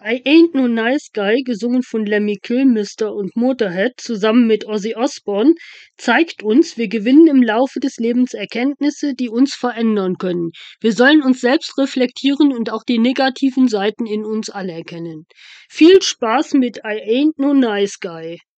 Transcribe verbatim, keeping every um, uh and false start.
I Ain't No Nice Guy, gesungen von Lemmy Kilmister und Motorhead zusammen mit Ozzy Osbourne, zeigt uns, wir gewinnen im Laufe des Lebens Erkenntnisse, die uns verändern können. Wir sollen uns selbst reflektieren und auch die negativen Seiten in uns anerkennen. Viel Spaß mit I Ain't No Nice Guy.